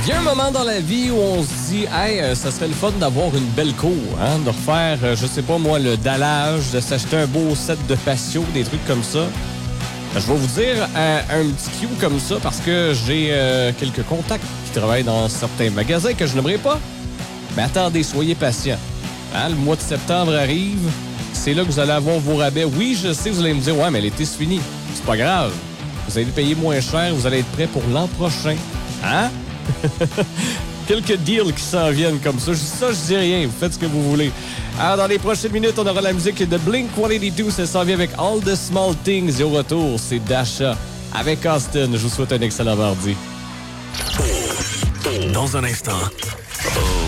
Il y a un moment dans la vie où on se dit, hey, ça serait le fun d'avoir une belle cour, hein, de refaire, je sais pas moi, le dallage, de s'acheter un beau set de patio, des trucs comme ça. Je vais vous dire un petit cue comme ça parce que j'ai quelques contacts qui travaillent dans certains magasins que je n'aimerais pas. Mais attendez, soyez patients. Hein, le mois de septembre arrive, c'est là que vous allez avoir vos rabais. Oui, je sais, vous allez me dire, ouais, mais l'été, c'est fini. C'est pas grave. Vous allez payer moins cher, vous allez être prêts pour l'an prochain. Hein? Quelques deals qui s'en viennent comme ça. Je dis rien. Vous faites ce que vous voulez. Alors, dans les prochaines minutes, on aura la musique de Blink-182. Ça s'en vient avec All the Small Things. Et au retour, c'est Dasha avec Austin. Je vous souhaite un excellent mardi. Dans un instant,